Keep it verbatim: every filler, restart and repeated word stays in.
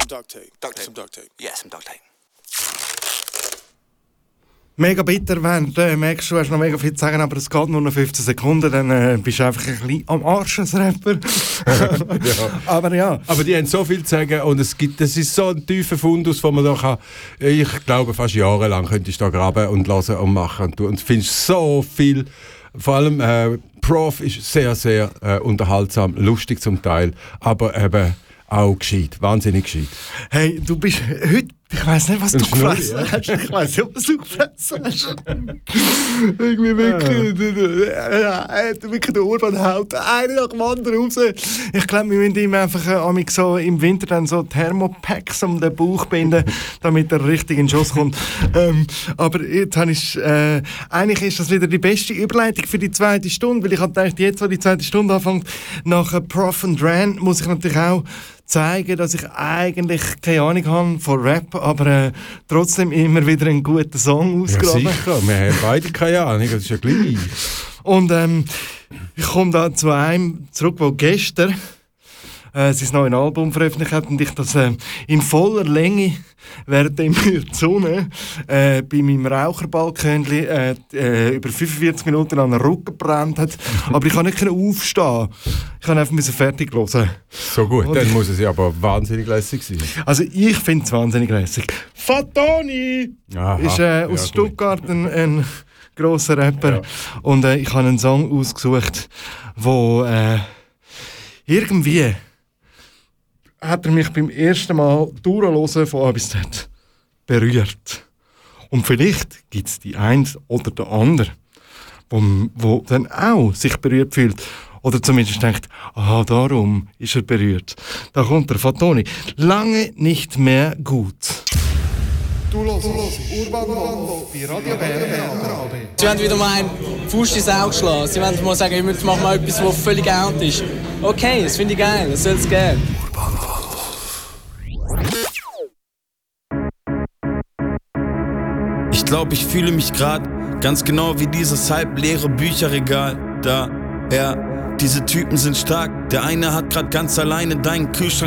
Duct Tape. Duct Tape. Some Duct Tape. Yeah, some Duct Tape. Mega bitter, wenn du äh, merkst, du hast noch mega viel zu sagen, aber es geht nur noch fünfzehn Sekunden, dann äh, bist du einfach ein bisschen am Arsch als Rapper. Ja. Aber ja. Aber die haben so viel zu sagen und es gibt, das ist so ein tiefer Fundus, wo man da kann, ich glaube fast jahrelang könntest du da graben und hören und machen und, und findest so viel. Vor allem äh, Prof ist sehr, sehr äh, unterhaltsam, lustig zum Teil, aber eben auch gescheit, wahnsinnig gescheit. Hey, du bist heute, ich weiss nicht, was du Schnurri, gefressen ja. hast. Ich weiss nicht, was du gefressen hast. Irgendwie wirklich, ja. Ja, wirklich der Urban haut eine nach dem anderen raus. Ich glaube, wir müssen ihm einfach äh, so im Winter dann so Thermopacks um den Bauch binden, damit er richtig in den Schuss kommt. ähm, aber jetzt habe ich, äh, eigentlich ist das wieder die beste Überleitung für die zweite Stunde, weil ich habe gedacht, jetzt, wo die zweite Stunde anfängt, nach äh, Prof und Ran, muss ich natürlich auch zeigen, dass ich eigentlich keine Ahnung habe von Rap, aber äh, trotzdem immer wieder einen guten Song ausgraben. Ja, sicher, wir haben beide keine Ahnung, das ist ja gleich. Und ähm, ich komme da zu einem zurück, wo gestern äh, sein neues Album veröffentlicht hat und ich das äh, in voller Länge während mir die Sonne äh, bei meinem Raucherbalkönchen äh, äh, über fünfundvierzig Minuten an den Rücken gebrannt hat. Aber ich konnte nicht aufstehen. Ich konnte einfach fertig hören. So gut, und dann muss es ja aber wahnsinnig lässig sein. Also ich finde es wahnsinnig lässig. Fatoni Aha, ist äh, aus ja, Stuttgart ein, ein grosser Rapper. Ja. Und äh, ich habe einen Song ausgesucht, wo äh, irgendwie hat er mich beim ersten Mal durchhören von A bis Z berührt. Und vielleicht gibt es die eins oder der andere, wo, wo dann auch sich berührt fühlt. Oder zumindest denkt, aha, darum ist er berührt. Da kommt der Fatoni. Lange nicht mehr gut. Du hörst Urban Mambo bei Radio Bern. Sie wollen wieder mal einen Fuß ins Auge schlagen. Sie wollen mal sagen, wir machen mal etwas, was völlig out ist. Okay, das finde ich geil, das soll es geben. Ich glaube, ich fühle mich gerade ganz genau wie dieses halbleere Bücherregal da. Ja, diese Typen sind stark. Der eine hat gerade ganz alleine deinen Kühlschrank